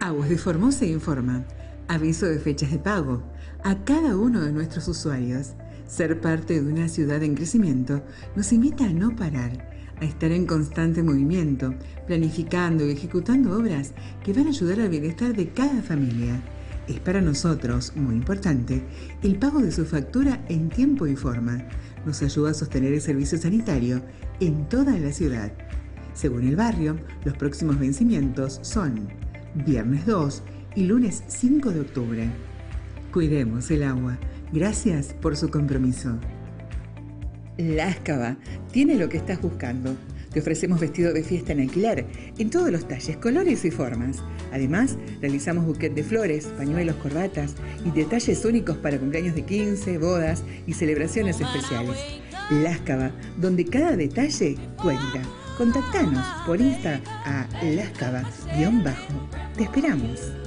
Aguas de Formosa informa. Aviso de fechas de pago. A cada uno de nuestros usuarios. Ser parte de una ciudad en crecimiento nos invita a no parar, a estar en constante movimiento, planificando y ejecutando obras que van a ayudar al bienestar de cada familia. Es para nosotros muy importante el pago de su factura en tiempo y forma. Nos ayuda a sostener el servicio sanitario en toda la ciudad. Según el barrio, los próximos vencimientos son viernes 2 y lunes 5 de octubre. Cuidemos el agua. Gracias por su compromiso. Lascava tiene lo que estás buscando. Te ofrecemos vestido de fiesta en alquiler, en todos los talles, colores y formas. Además, realizamos buquet de flores, pañuelos, corbatas y detalles únicos para cumpleaños de 15, bodas y celebraciones especiales. Lascava, donde cada detalle cuenta. Contactanos por Insta a lascava_. Te esperamos.